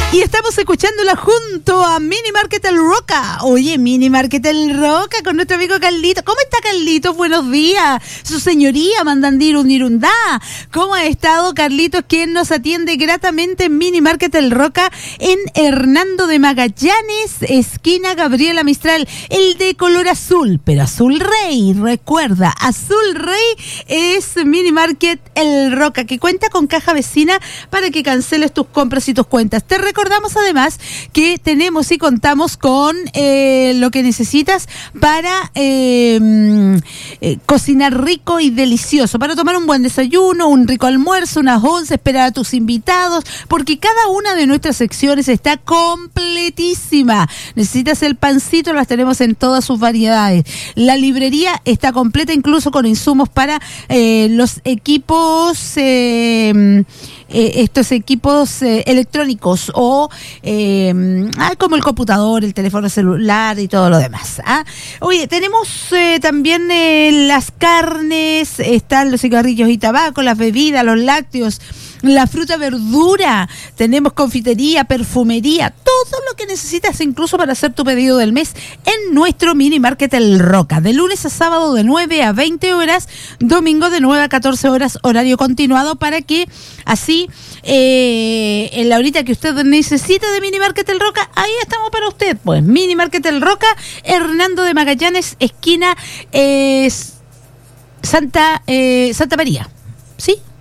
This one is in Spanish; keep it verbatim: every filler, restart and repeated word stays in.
Y estamos escuchándola junto a Mini Market El Roca. Oye, Mini Market El Roca con nuestro amigo Carlito. ¿Cómo está Carlito? Buenos días. Su señoría Mandandiru Nirundá. ¿Cómo ha estado Carlitos, quien nos atiende gratamente en Mini Market El Roca en Hernando de Magallanes, esquina Gabriela Mistral, el de color azul, pero azul rey, recuerda, azul rey es Mini Market El Roca, que cuenta con caja vecina para que canceles tus compras y tus cuentas. Te recordamos además que tenemos y contamos con eh, lo que necesitas para eh, eh, cocinar rico y delicioso, para tomar un buen desayuno, un rico almuerzo, unas once, esperar a tus invitados, porque cada una de nuestras secciones está completísima. Necesitas el pancito, las tenemos en todas sus variedades. La librería está completa, incluso con insumos para eh, los equipos, eh, eh, estos equipos eh, electrónicos o eh, ah, como el computador, el teléfono celular y todo lo demás. ¿ah? Oye, tenemos eh, también eh, las carnes, están los cigarrillos y tabaco, las bebidas, los lácteos, la fruta, verdura, tenemos confitería, perfumería, todo lo que necesitas incluso para hacer tu pedido del mes en nuestro Mini Market El Roca, de lunes a sábado de nueve a veinte horas, domingo de nueve a catorce horas, horario continuado, para que así eh, en la horita que usted necesita de Mini Market El Roca, ahí estamos para usted, pues Mini Market El Roca, Hernando de Magallanes, esquina eh, Santa, eh, Santa María, ¿sí?